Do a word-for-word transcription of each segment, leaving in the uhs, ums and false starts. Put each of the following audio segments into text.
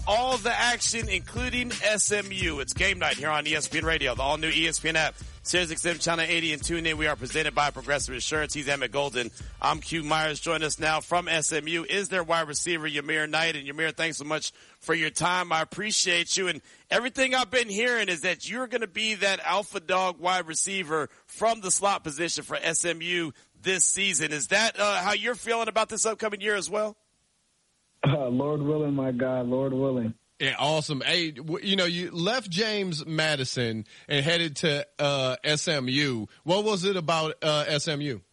all the action, including S M U. It's game night here on E S P N Radio, the all-new E S P N app, Sirius X M Channel eighty, and tune in. We are presented by Progressive Insurance. He's Emmett Golden. I'm Q Myers. Join us now from S M U is their wide receiver, Yamir Knight. And Yamir, thanks so much for your time. I appreciate you. And everything I've been hearing is that you're going to be that alpha dog wide receiver from the slot position for S M U this season. Is that uh, how you're feeling about this upcoming year as well? Uh, Lord willing, my God, Lord willing. Yeah, awesome. Hey, you know, you left James Madison and headed to uh, S M U. What was it about uh, S M U?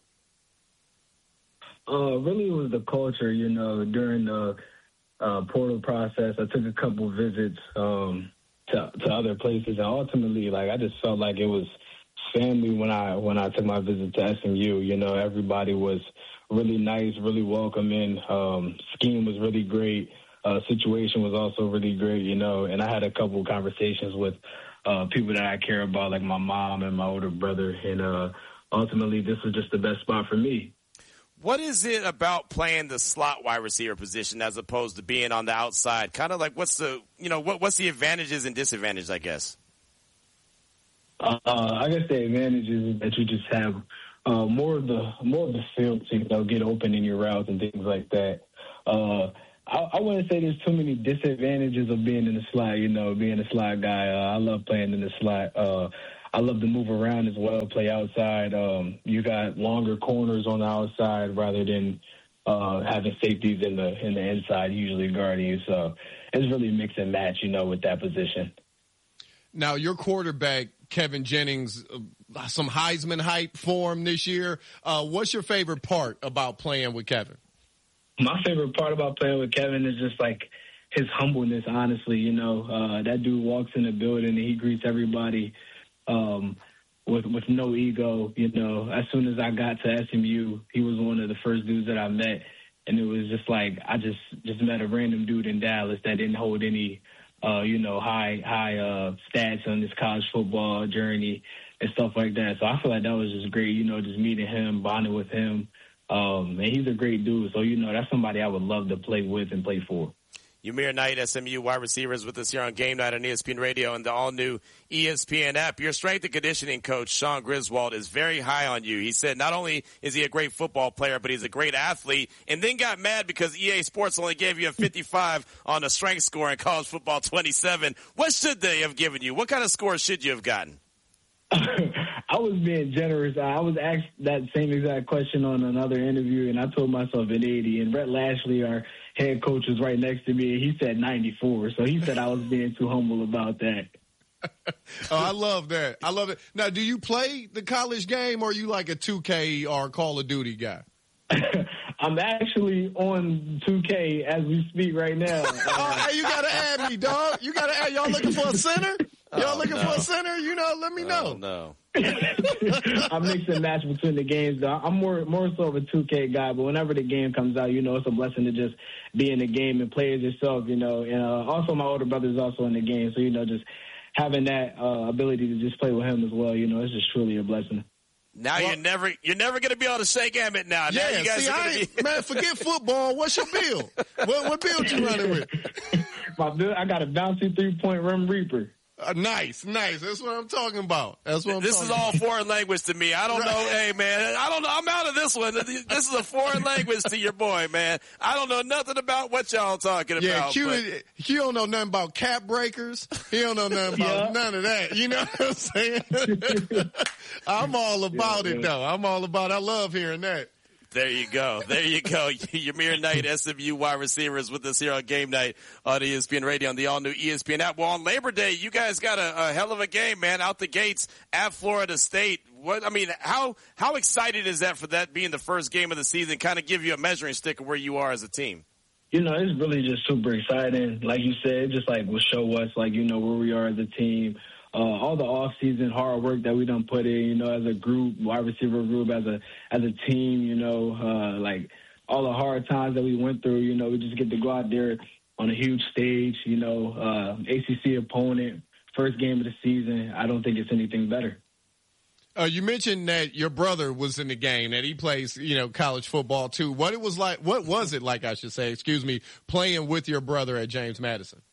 Uh, really, it was the culture. You know, during the uh, portal process, I took a couple visits um, to to other places, and ultimately, like, I just felt like it was family when I when I took my visit to S M U. You know, everybody was really nice, really welcoming. Um, scheme was really great. Uh, situation was also really great, you know, and I had a couple of conversations with uh, people that I care about, like my mom and my older brother, and uh, ultimately this was just the best spot for me. What is it about playing the slot wide receiver position as opposed to being on the outside? Kind of like what's the, you know, what, what's the advantages and disadvantages, I guess? Uh, I guess the advantage is that you just have uh, more of the more of the field to, you know, get open in your routes and things like that. Uh, I, I wouldn't say there's too many disadvantages of being in the slot, you know, being a slot guy. Uh, I love playing in the slot. Uh, I love to move around as well, play outside. Um, you got longer corners on the outside rather than uh, having safeties in the in the inside, usually guarding you. So it's really mix and match, you know, with that position. Now, your quarterback, Kevin Jennings, uh, some Heisman hype for him this year. Uh, what's your favorite part about playing with Kevin? My favorite part about playing with Kevin is just, like, his humbleness, honestly. You know, uh, that dude walks in the building and he greets everybody um, with with no ego. You know, as soon as I got to S M U, he was one of the first dudes that I met. And it was just like I just, just met a random dude in Dallas that didn't hold any, uh, you know, high high uh, stats on his college football journey and stuff like that. So I feel like that was just great, you know, just meeting him, bonding with him. Um, and he's a great dude. So, you know, that's somebody I would love to play with and play for. Yamir Knight, S M U wide receivers with us here on Game Night on E S P N Radio and the all-new E S P N app. Your strength and conditioning coach, Sean Griswold, is very high on you. He said not only is he a great football player, but he's a great athlete, and then got mad because E A Sports only gave you a fifty-five on a strength score in college football twenty-seven. What should they have given you? What kind of score should you have gotten? I was being generous. I was asked that same exact question on another interview, and I told myself an eighty. And Brett Lashley, our head coach, was right next to me, and he said ninety-four. So he said I was being too humble about that. Oh, I love that. I love it. Now, do you play the college game, or are you like a two K or Call of Duty guy? I'm actually on two K as we speak right now. Oh, hey, you got to add me, dog. You got to add. Y'all looking for a center? Y'all Oh, looking no. for a center? You know, let me know. Oh, no. I mix and match between the games, though. I'm more more so of a two K guy, but whenever the game comes out, you know, it's a blessing to just be in the game and play as yourself, you know. And uh, also my older brother's also in the game, so, you know, just having that uh, ability to just play with him as well, you know, it's just truly a blessing. Now Well- you're never you're never going to be able to shake Emmett now. Now Yeah, you guys see, are I going to ain't, be man, forget football. What's your bill? What, what bill you running with? My bill, I got a bouncy three-point rim reaper. Uh, nice, nice. That's what I'm talking about. That's what I'm This talking is about. all foreign language to me. I don't know. Hey, man, I don't know. I'm out of this one. This is a foreign language to your boy, man. I don't know nothing about what y'all talking Yeah, about. Q, but- Q don't know nothing about cap breakers. He don't know nothing about Yeah. none of that. You know what I'm saying? I'm all about Yeah, it, yeah. though. I'm all about it. I love hearing that. There you go. There you go. Yamir Knight, S M U wide receivers with us here on Game Night on E S P N Radio on the all-new E S P N app. Well, on Labor Day, you guys got a, a hell of a game, man, out the gates at Florida State. What I mean, how how excited is that for that being the first game of the season, kind of give you a measuring stick of where you are as a team? You know, it's really just super exciting. Like you said, just like will show us, like, you know, where we are as a team. Uh, all the off-season hard work that we done put in, you know, as a group, wide receiver group, as a as a team, you know, uh, like all the hard times that we went through, you know, we just get to go out there on a huge stage, you know, uh, A C C opponent, first game of the season. I don't think it's anything better. Uh, you mentioned that your brother was in the game, that he plays, you know, college football too. What it was like, what was it like, I should say, excuse me, playing with your brother at James Madison?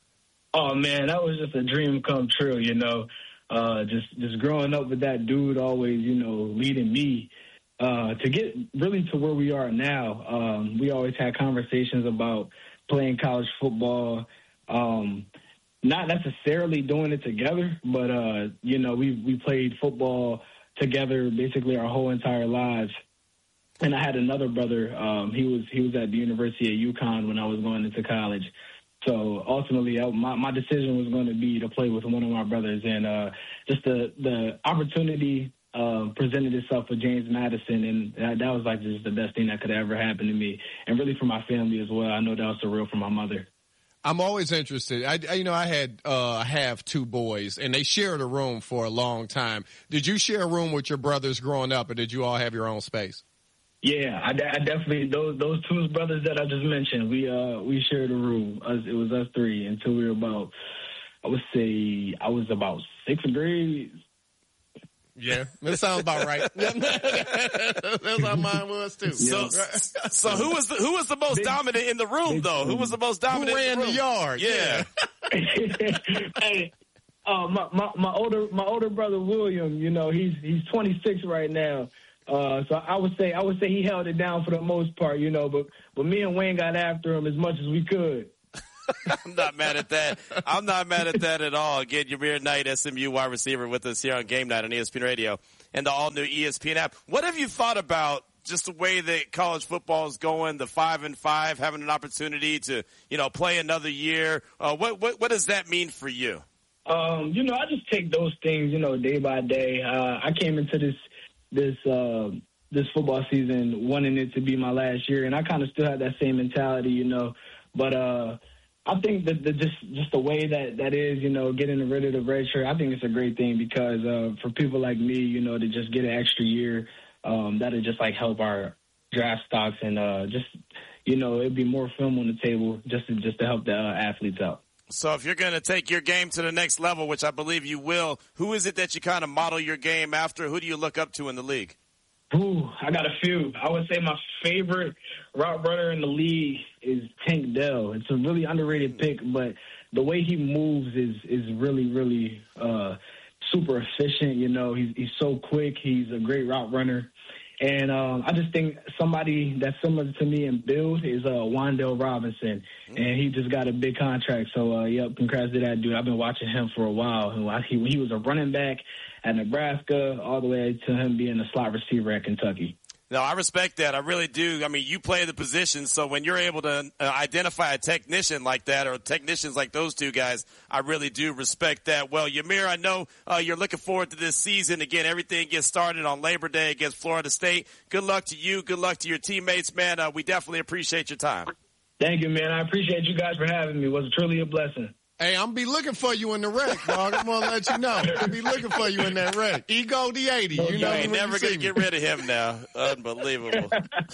Oh, man, that was just a dream come true, you know. Uh, just just growing up with that dude always, you know, leading me uh, to get really to where we are now. Um, we always had conversations about playing college football, um, not necessarily doing it together, but, uh, you know, we, we played football together basically our whole entire lives. And I had another brother. Um, he was he was at the University of UConn when I was going into college. So ultimately, I, my, my decision was going to be to play with one of my brothers. And uh, just the, the opportunity uh, presented itself for James Madison, and that, that was like just the best thing that could have ever happened to me. And really for my family as well. I know that was surreal for my mother. I'm always interested. I, you know, I had, uh, have two boys, and they shared a room for a long time. Did you share a room with your brothers growing up, or did you all have your own space? Yeah, I, I definitely those those two brothers that I just mentioned. We uh we shared a room. Us, it was us three until we were about, I would say, I was about sixth grade. Yeah, that sounds about right. That's how mine was too. So, so who was the who was the most big, dominant in the room though? Who was the most dominant? Who ran in the, the yard? Yeah. Hey, uh, my, my my older my older brother William, you know, he's he's twenty-six right now. Uh, so I would say I would say he held it down for the most part, you know, but but me and Wayne got after him as much as we could. I'm not mad at that. I'm not mad at that at all. Again, Yamir Knight, S M U wide receiver, with us here on Game Night on E S P N Radio and the all-new E S P N app. What have you thought about just the way that college football is going, the five and five, having an opportunity to, you know, play another year? Uh, what, what what does that mean for you? Um, you know, I just take those things, you know, day by day. Uh, I came into this this uh, this football season wanting it to be my last year, and I kind of still have that same mentality, you know. But uh, I think that the, just just the way that that is, you know, getting rid of the red shirt, I think it's a great thing because uh, for people like me, you know, to just get an extra year, um, that'll just like help our draft stocks and uh, just, you know, it'd be more film on the table just to just to help the uh, athletes out. So if you're going to take your game to the next level, which I believe you will, who is it that you kind of model your game after? Who do you look up to in the league? Ooh, I got a few. I would say my favorite route runner in the league is Tank Dell. It's a really underrated pick, but the way he moves is is really, really uh, super efficient. You know, he's, he's so quick. He's a great route runner. And um, I just think somebody that's similar to me in build is uh, Wan'Dale Robinson, and he just got a big contract. So, uh, yep, congrats to that dude. I've been watching him for a while. And he, he was a running back at Nebraska all the way to him being a slot receiver at Kentucky. No, I respect that. I really do. I mean, you play the position, so when you're able to uh, identify a technician like that or technicians like those two guys, I really do respect that. Well, Yamir, I know uh, you're looking forward to this season. Again, everything gets started on Labor Day against Florida State. Good luck to you. Good luck to your teammates, man. Uh, we definitely appreciate your time. Thank you, man. I appreciate you guys for having me. It was truly a blessing. Hey, I'm be looking for you in the wrec, dog. I'm gonna let you know. I'll be looking for you in that rec. Ego the eighty. You know, ain't never gonna get rid of him now. Unbelievable.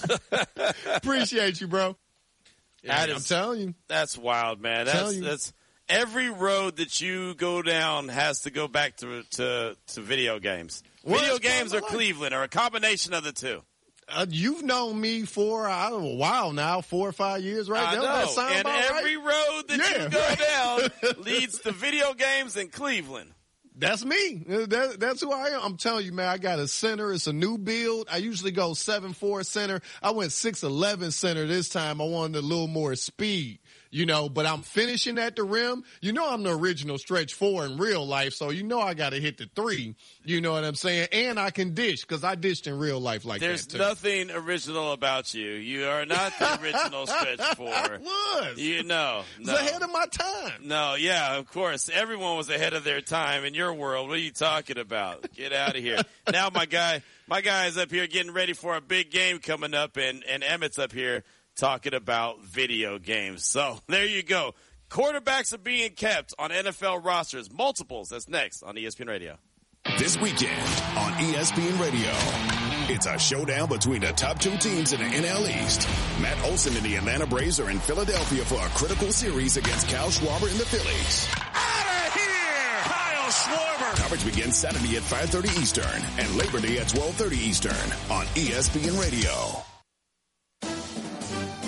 Appreciate you, bro. Yeah, is, I'm telling you, that's wild, man. That's that's every road that you go down has to go back to to, to video games. What video games or Cleveland, or a combination of the two. Uh, you've known me for I don't know, a while now, four or five years, right? I know. That sound and about every right? road that yeah, you go right. down leads to video games in Cleveland. That's me. That, that's who I am. I'm telling you, man, I got a center. It's a new build. I usually go seven four center. I went six eleven center this time. I wanted a little more speed. You know, but I'm finishing at the rim. You know, I'm the original stretch four in real life, so you know I got to hit the three. You know what I'm saying? And I can dish because I dished in real life like There's that, too. There's nothing original about you. You are not the original stretch four. I was. You know. No. No. It was ahead of my time. No, yeah, of course. Everyone was ahead of their time in your world. What are you talking about? Get out of here. Now my guy, my guy is up here getting ready for a big game coming up, and, and Emmett's up here talking about video games. So there you go. Quarterbacks are being kept on N F L rosters. Multiples. That's next on E S P N Radio. This weekend on E S P N Radio, it's a showdown between the top two teams in the N L East. Matt Olson and the Atlanta Braves are in Philadelphia for a critical series against Kyle Schwarber and the Phillies. Out of here! Kyle Schwarber! Coverage begins Saturday at five thirty Eastern and Labor Day at twelve thirty Eastern on E S P N Radio. Hot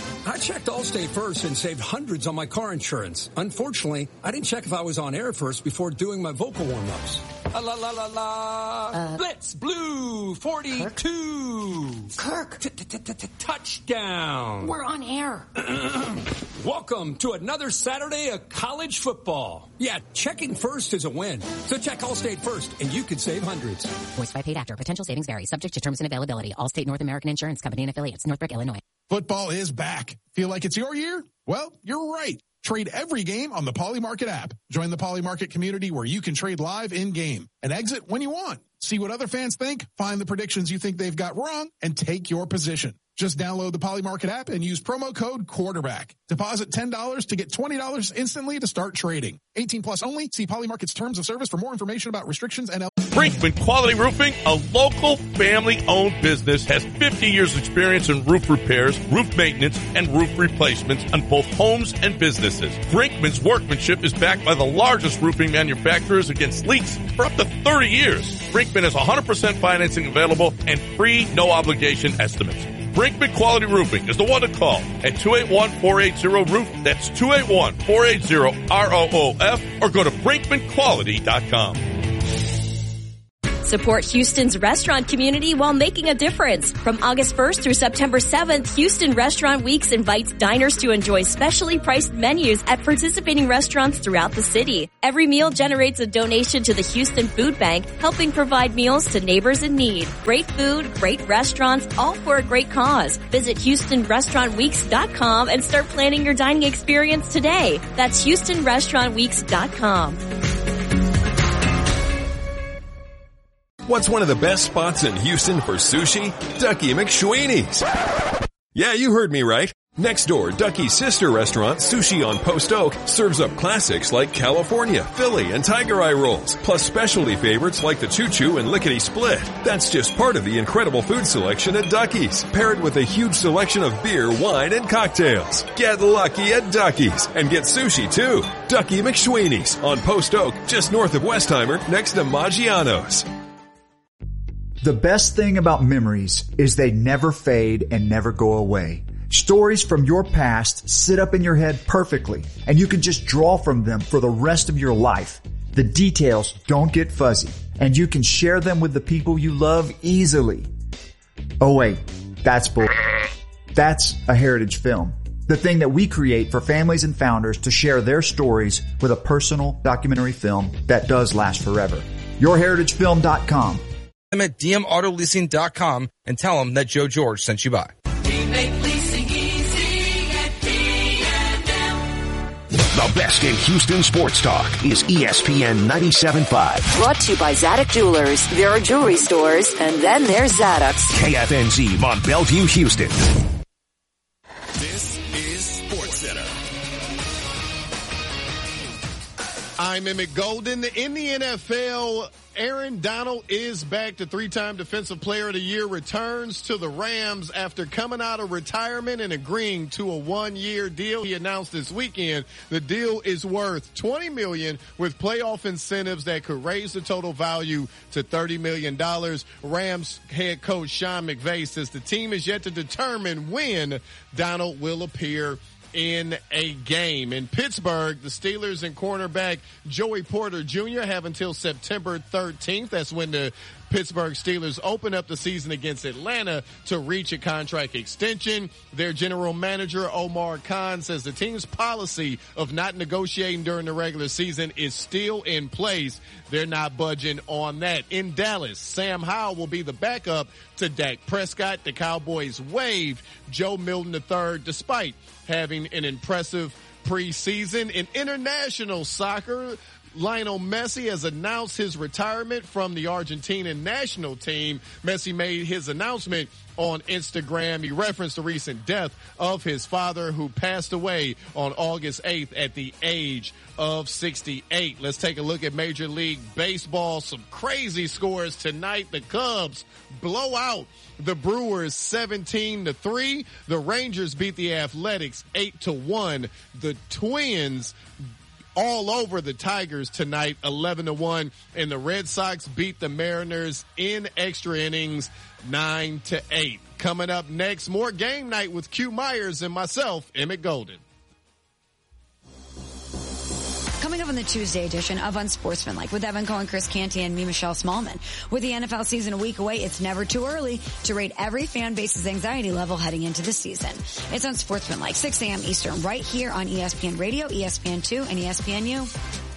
checked Allstate first and saved hundreds on my car insurance. Unfortunately, I didn't check if I was on air first before doing my vocal warm-ups. La la la la la. Uh, Blitz Blue forty-two. Kirk. Touchdown. We're on air. Welcome to another Saturday of college football. Yeah, checking first is a win. So check Allstate first and you could save hundreds. Voiced by paid actor. Potential savings vary. Subject to terms and availability. Allstate North American Insurance Company and affiliates. Northbrook, Illinois. Football is back. Feel like it's your year? Well, you're right. Trade every game on the Poly Market app. Join the Poly Market community where you can trade live in-game and exit when you want. See what other fans think, find the predictions you think they've got wrong, and take your position. Just download the Poly Market app and use promo code quarterback. Deposit ten dollars to get twenty dollars instantly to start trading. eighteen plus only. See Poly Market's terms of service for more information about restrictions and... Brinkman Quality Roofing, a local family-owned business, has fifty years experience in roof repairs, roof maintenance, and roof replacements on both homes and businesses. Brinkman's workmanship is backed by the largest roofing manufacturers against leaks for up to thirty years. Brinkman has one hundred percent financing available and free, no-obligation estimates. Brinkman Quality Roofing is the one to call at two eight one, four eight zero, roof. That's two eight one, four eight zero, R O O F, or go to brinkman quality dot com. Support Houston's restaurant community while making a difference. From August first through September seventh, Houston Restaurant Weeks invites diners to enjoy specially priced menus at participating restaurants throughout the city. Every meal generates a donation to the Houston Food Bank, helping provide meals to neighbors in need. Great food, great restaurants, all for a great cause. Visit Houston Restaurant Weeks dot com and start planning your dining experience today. That's Houston Restaurant Weeks dot com. What's one of the best spots in Houston for sushi? Ducky McSweeney's. Yeah, you heard me right. Next door, Ducky's sister restaurant, Sushi on Post Oak, serves up classics like California, Philly, and Tiger Eye rolls, plus specialty favorites like the Choo Choo and Lickety Split. That's just part of the incredible food selection at Ducky's, paired with a huge selection of beer, wine, and cocktails. Get lucky at Ducky's and get sushi too. Ducky McSweeney's on Post Oak, just north of Westheimer, next to Maggiano's. The best thing about memories is they never fade and never go away. Stories from your past sit up in your head perfectly, and you can just draw from them for the rest of your life. The details don't get fuzzy, and you can share them with the people you love easily. Oh wait, that's bull. That's a heritage film. The thing that we create for families and founders to share their stories with a personal documentary film that does last forever. your heritage film dot com. I'm at d m auto leasing dot com and tell them that Joe George sent you by. We make leasing easy at D and M. The best in Houston sports talk is E S P N ninety-seven point five. Brought to you by Zadok Jewelers. There are jewelry stores, and then there's Zadok's. K F N Z Mont Bellevue, Houston. This is Sports Center. I'm Emmett Golden. In the N F L, Aaron Donald is back. The three-time Defensive Player of the Year returns to the Rams after coming out of retirement and agreeing to a one-year deal. He announced this weekend the deal is worth twenty million dollars with playoff incentives that could raise the total value to thirty million dollars. Rams head coach Sean McVay says the team is yet to determine when Donald will appear in a game. In Pittsburgh, the Steelers and cornerback Joey Porter Junior have until September thirteenth. That's when the Pittsburgh Steelers open up the season against Atlanta to reach a contract extension. Their general manager, Omar Khan, says the team's policy of not negotiating during the regular season is still in place. They're not budging on that. In Dallas, Sam Howell will be the backup to Dak Prescott. The Cowboys waived Joe Milton the third despite having an impressive preseason. In international soccer, Lionel Messi has announced his retirement from the Argentinian national team. Messi made his announcement on Instagram. He referenced the recent death of his father, who passed away on August eighth at the age of sixty-eight. Let's take a look at Major League Baseball. Some crazy scores tonight. The Cubs blow out the Brewers seventeen to three. The Rangers beat the Athletics eight to one. The Twins all over the Tigers tonight, eleven to one. And the Red Sox beat the Mariners in extra innings, nine to eight. Coming up next, more Game Night with Q Myers and myself, Emmett Golden. Coming up on the Tuesday edition of Unsportsmanlike with Evan Cohen, Chris Canty, and me, Michelle Smallman. With the N F L season a week away, it's never too early to rate every fan base's anxiety level heading into the season. It's Unsportsmanlike, six a.m. Eastern, right here on E S P N Radio, E S P N two, and E S P N U.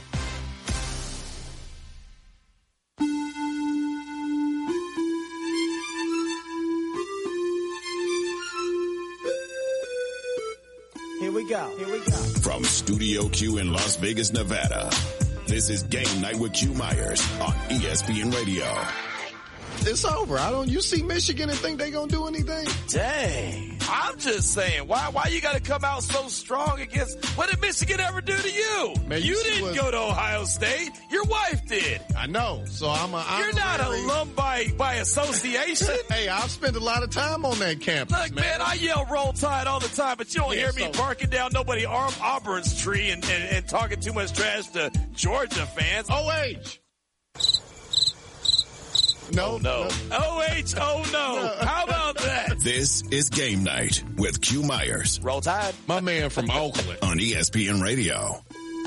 Here we go. Here we go. From Studio Q in Las Vegas, Nevada, this is Game Night with Q Myers on E S P N Radio. It's over. I don't. You see Michigan and think they gonna do anything? Dang. I'm just saying, why why you got to come out so strong against? What did Michigan ever do to you? Man, you you didn't what, go to Ohio State. Your wife did. I know. So I'm a. I'm You're not very, alum by by association. Hey, I've spent a lot of time on that campus. Look, man, man I yell Roll Tide all the time, but you don't yeah, hear me so. barking down nobody Arm Auburn's tree and, and, and talking too much trash to Georgia fans. O H. No, oh, no. no. O H, oh, no. no. How about that? This is Game Night with Q Myers. Roll Tide. My man from Oakland. On E S P N Radio.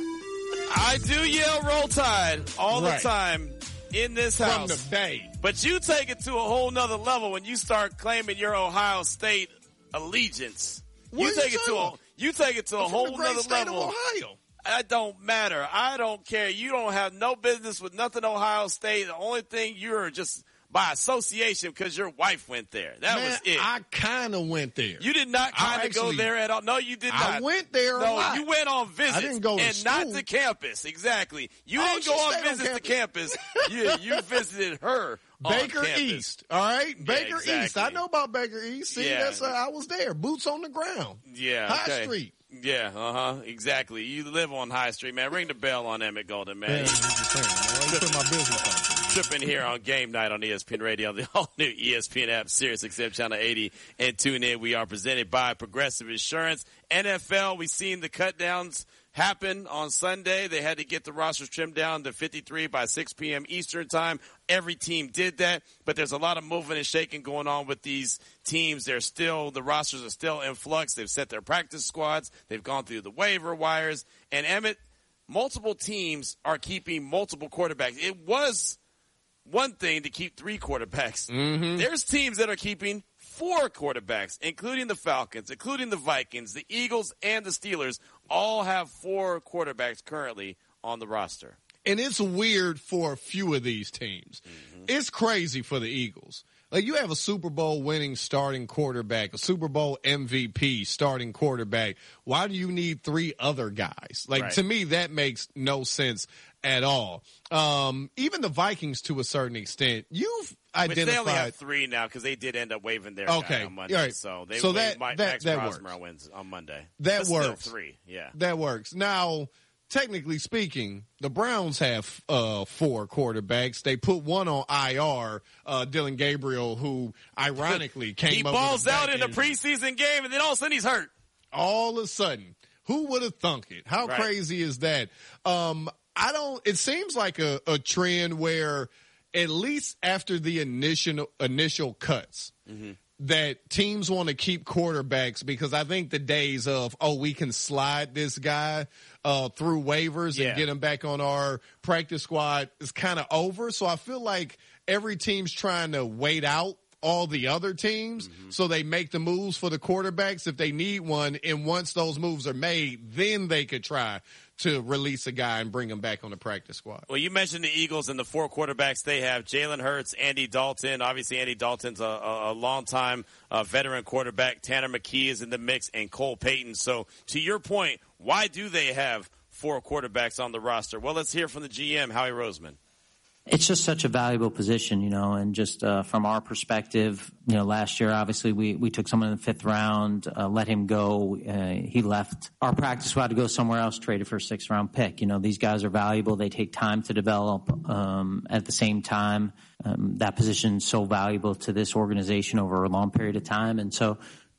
I do yell Roll Tide all right. the time in this house. From the Bay. But you take it to a whole nother level when you start claiming your Ohio State allegiance. What you you take it to a, you take it to a I'm whole from the great nother state level. Of Ohio. That don't matter. I don't care. You don't have no business with nothing Ohio State. The only thing you're just by association because your wife went there. That Man, was it. I kind of went there. You did not kind of go there at all. No, you did not. I went there No, a lot. you went on visits. I didn't go to and school. not to campus. Exactly. You Oh, didn't she go on stayed on visits to campus. you, you visited her Baker on campus. East. All right? Yeah, Baker exactly. East. I know about Baker East. See, Yeah. that's uh, I was there. Boots on the ground. Yeah. High okay. Street. Yeah, uh-huh. Exactly. You live on High Street, man. Ring the bell on Emmett Golden, man. Yeah, I'm just saying, man. Why you put my business on? Tripping here on Game Night on E S P N Radio, the all-new E S P N app, Sirius X M Channel eighty, and tune in. We are presented by Progressive Insurance. N F L, we've seen the cut-downs happen on Sunday. They had to get the rosters trimmed down to fifty-three by six p.m. Eastern time. Every team did that, but there's a lot of moving and shaking going on with these teams. They're still, the rosters are still in flux. They've set their practice squads. They've gone through the waiver wires. And Emmett, multiple teams are keeping multiple quarterbacks. It was one thing to keep three quarterbacks. Mm-hmm. There's teams that are keeping four quarterbacks, including the Falcons, including the Vikings, the Eagles, and the Steelers, all have four quarterbacks currently on the roster. And it's weird for a few of these teams. Mm-hmm. It's crazy for the Eagles. Like, you have a Super Bowl winning starting quarterback, a Super Bowl M V P starting quarterback. Why do you need three other guys? Like, right. to me, that makes no sense at all. Um, even the Vikings, to a certain extent, you've identified. But they only have three now because they did end up waiving their okay. guy on Monday. Right. So they so waived that, Mike, that, Max that Rosmer works. wins on Monday. That but works. Still three, yeah. That works. Now, technically speaking, the Browns have uh, four quarterbacks. They put one on I R, uh, Dylan Gabriel, who ironically came he up balls with a out back in a injury. preseason game, and then all of a sudden he's hurt. All of a sudden. Who would have thunk it? How Right. crazy is that? Um, I don't, it seems like a, a trend where at least after the initial, initial cuts, mm-hmm. that teams want to keep quarterbacks because I think the days of, oh, we can slide this guy uh, through waivers Yeah. and get him back on our practice squad is kind of over. So I feel like every team's trying to wait out all the other teams mm-hmm. so they make the moves for the quarterbacks if they need one. And once those moves are made, then they could try to release a guy and bring him back on the practice squad. Well, you mentioned the Eagles and the four quarterbacks they have. Jalen Hurts, Andy Dalton. Obviously, Andy Dalton's a, a, a long-time uh, veteran quarterback. Tanner McKee is in the mix, and Cole Payton. So, to your point, why do they have four quarterbacks on the roster? Well, let's hear from the G M, Howie Roseman. It's just such a valuable position, you know, and just uh, from our perspective, you know, last year, obviously, we, we took someone in the fifth round, uh, let him go. Uh, he left our practice squad to go somewhere else, traded for a sixth round pick. You know, these guys are valuable. They take time to develop. Um, at the same time, um, that position is so valuable to this organization over a long period of time. And so,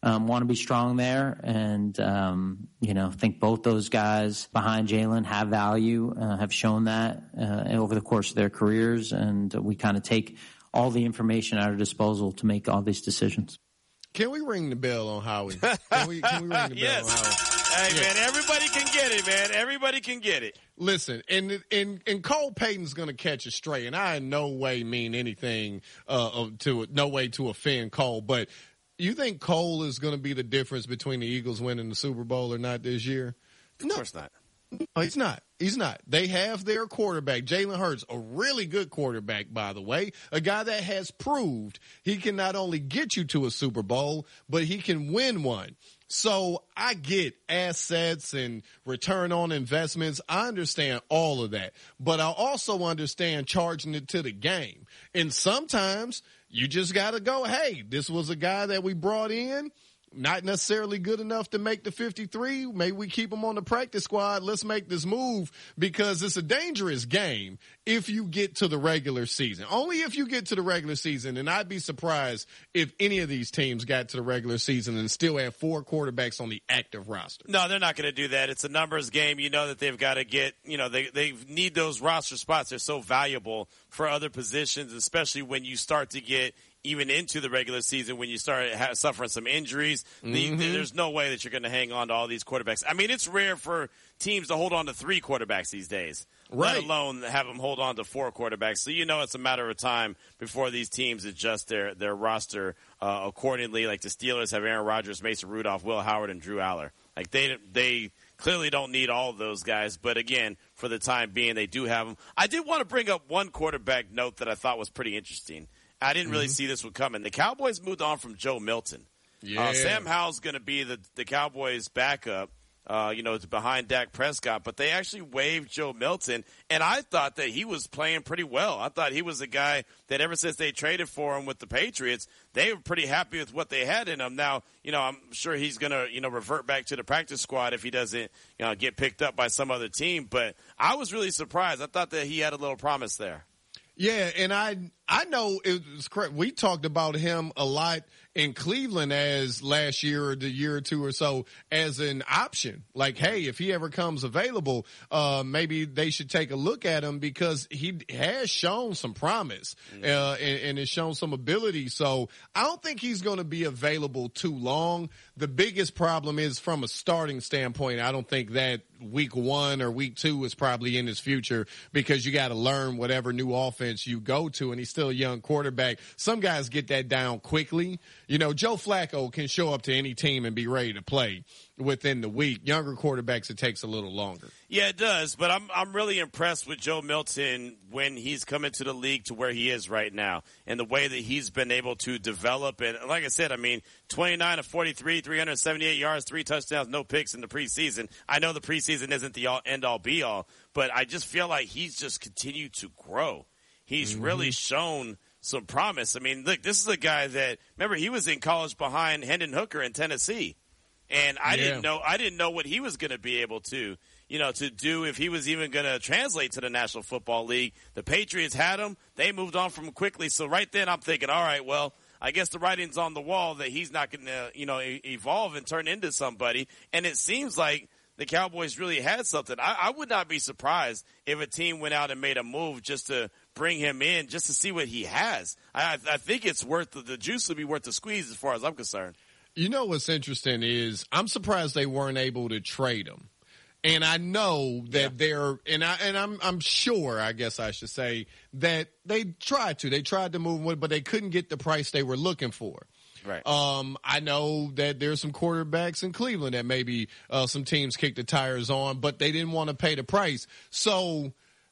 um, want to be strong there. And, um, you know, I think both those guys behind Jalen have value, uh, have shown that uh, over the course of their careers. And we kind of take all the information at our disposal to make all these decisions. Can we ring the bell on Howie? Can we, can we ring the bell yes. on Howie? Hey, yeah. man, everybody can get it, man. Everybody can get it. Listen, and and and Cole Payton's going to catch a stray, and I in no way mean anything uh, to no way to offend Cole, but you think Cole is going to be the difference between the Eagles winning the Super Bowl or not this year? Of no. course not. No, he's not. He's not. They have their quarterback, Jalen Hurts, a really good quarterback, by the way, a guy that has proved he can not only get you to a Super Bowl, but he can win one. So I get assets and return on investments. I understand all of that, but I also understand charging it to the game. And sometimes you just got to go, hey, this was a guy that we brought in. Not necessarily good enough to make the fifty-three. Maybe we keep him on the practice squad. Let's make this move because it's a dangerous game if you get to the regular season. Only if you get to the regular season, and I'd be surprised if any of these teams got to the regular season and still had four quarterbacks on the active roster. No, they're not going to do that. It's a numbers game. You know that they've got to get, you know, they, they need those roster spots. They're so valuable for other positions, especially when you start to get even into the regular season, when you start ha- suffering some injuries. Mm-hmm. The, there's no way that you're going to hang on to all these quarterbacks. I mean, it's rare for teams to hold on to three quarterbacks these days, right. let alone have them hold on to four quarterbacks. So you know it's a matter of time before these teams adjust their, their roster uh, accordingly. Like the Steelers have Aaron Rodgers, Mason Rudolph, Will Howard, and Drew Aller. Like they they clearly don't need all of those guys, but again, for the time being, they do have them. I did want to bring up one quarterback note that I thought was pretty interesting. I didn't really mm-hmm. see this one coming. The Cowboys moved on from Joe Milton. Yeah. Uh, Sam Howell's going to be the, the Cowboys' backup, uh, you know, behind Dak Prescott. But they actually waived Joe Milton, and I thought that he was playing pretty well. I thought he was a guy that ever since they traded for him with the Patriots, they were pretty happy with what they had in him. Now, you know, I'm sure he's going to, you know, revert back to the practice squad if he doesn't, you know, get picked up by some other team. But I was really surprised. I thought that he had a little promise there. Yeah, and I I know it was correct. We talked about him a lot in Cleveland as last year or the year or two or so as an option. Like, hey, if he ever comes available, uh, maybe they should take a look at him because he has shown some promise uh, and, and has shown some ability. So I don't think he's going to be available too long. The biggest problem is from a starting standpoint. I don't think that week one or week two is probably in his future because you got to learn whatever new offense you go to, and he's still a young quarterback. Some guys get that down quickly. You know, Joe Flacco can show up to any team and be ready to play within the week. Younger quarterbacks, it takes a little longer. Yeah, it does. But I'm I'm really impressed with Joe Milton when he's come into the league to where he is right now and the way that he's been able to develop. And like I said, I mean, twenty-nine of forty-three, three hundred seventy-eight yards, three touchdowns, no picks in the preseason. I know the preseason isn't the all, end-all, be-all, but I just feel like he's just continued to grow. He's mm-hmm. really shown some promise. I mean, look, this is a guy that, remember, he was in college behind Hendon Hooker in Tennessee. And I yeah. didn't know I didn't know what he was going to be able to, you know, to do if he was even going to translate to the National Football League. The Patriots had him. They moved on from him quickly. So right then I'm thinking, all right, well, I guess the writing's on the wall that he's not going to, you know, e- evolve and turn into somebody. And it seems like the Cowboys really had something. I, I would not be surprised if a team went out and made a move just to bring him in, just to see what he has. I, I think it's worth the, the juice would be worth the squeeze as far as I'm concerned. You know what's interesting is I'm surprised they weren't able to trade him. And I know that yeah. they're, and I, and I'm, I'm sure, I guess I should say, that they tried to, they tried to move him, but they couldn't get the price they were looking for. Right. Um, I know that there's some quarterbacks in Cleveland that maybe uh, some teams kicked the tires on, but they didn't want to pay the price. So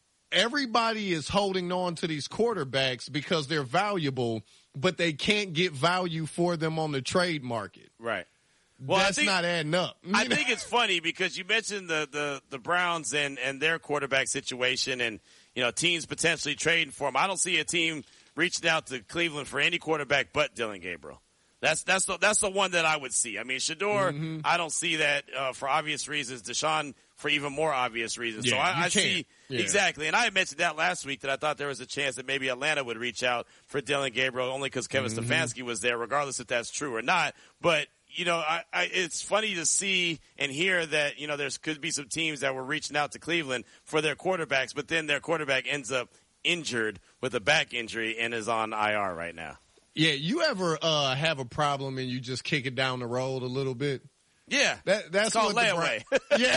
everybody is holding on to these quarterbacks because they're valuable, but they can't get value for them on the trade market. Right. Well, that's I think, not adding up. I think it's funny because you mentioned the, the, the Browns and, and their quarterback situation and, you know, teams potentially trading for them. I don't see a team reaching out to Cleveland for any quarterback but Dylan Gabriel. That's that's the that's the one that I would see. I mean, Shedeur, mm-hmm. I don't see that uh, for obvious reasons. Deshaun for even more obvious reasons. Yeah, so I, I can't. see yeah. exactly. And I had mentioned that last week that I thought there was a chance that maybe Atlanta would reach out for Dylan Gabriel only because Kevin mm-hmm. Stefanski was there, regardless if that's true or not. But you know, I, I, it's funny to see and hear that, you know, there's could be some teams that were reaching out to Cleveland for their quarterbacks, but then their quarterback ends up injured with a back injury and is on I R right now. Yeah, you ever uh, have a problem and you just kick it down the road a little bit? Yeah, that, that's it's called what layaway. The, yeah,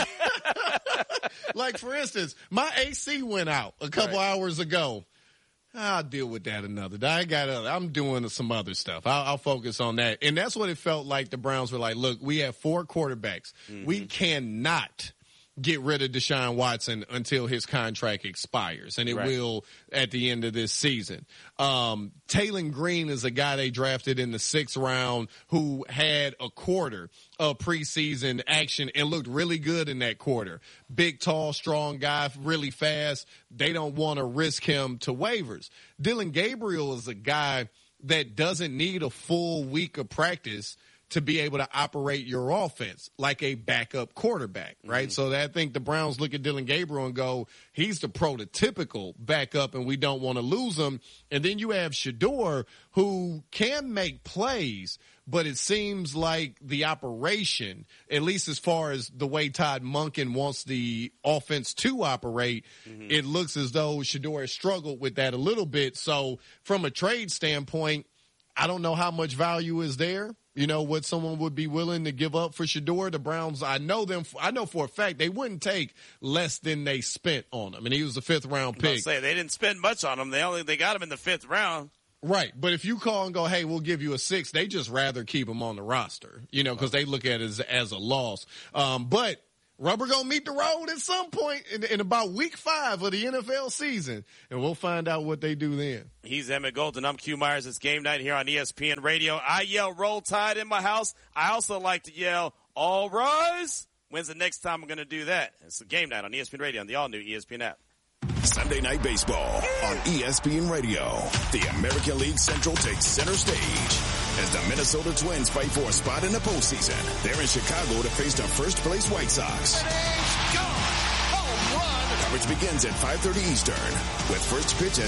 like for instance, my A C went out a couple right. hours ago. I'll deal with that another day. I got. Other, I'm doing some other stuff. I'll, I'll focus on that, and that's what it felt like. The Browns were like, "Look, we have four quarterbacks. Mm-hmm. We cannot get rid of Deshaun Watson until his contract expires, and it right. will at the end of this season." Um, Taylon Green is a guy they drafted in the sixth round who had a quarter of preseason action and looked really good in that quarter. Big, tall, strong guy, really fast. They don't want to risk him to waivers. Dillon Gabriel is a guy that doesn't need a full week of practice to be able to operate your offense like a backup quarterback, right? Mm-hmm. So that I think the Browns look at Dillon Gabriel and go, he's the prototypical backup and we don't want to lose him. And then you have Shedeur, who can make plays, but it seems like the operation, at least as far as the way Todd Monken wants the offense to operate, mm-hmm. it looks as though Shedeur has struggled with that a little bit. So from a trade standpoint, I don't know how much value is there. You know, what someone would be willing to give up for Shedeur. The Browns, I know them. I know for a fact they wouldn't take less than they spent on him. And he was a fifth round pick. Say, they didn't spend much on him. They only they got him in the fifth round. Right. But if you call and go, hey, we'll give you a six, they just rather keep him on the roster, you know, because they look at it as, as a loss. Um, but rubber gonna meet the road at some point in, in about week five of the N F L season, and we'll find out what they do then. He's Emmett Golden. I'm Q Myers. It's game night here on E S P N Radio. I yell Roll Tide in my house. I also like to yell All Rise. When's the next time I'm going to do that? It's game night on E S P N Radio on the all-new E S P N app. Sunday Night Baseball on E S P N Radio. The American League Central takes center stage as the Minnesota Twins fight for a spot in the postseason. They're in Chicago to face the first-place White Sox. Coverage begins at five thirty Eastern with first pitch at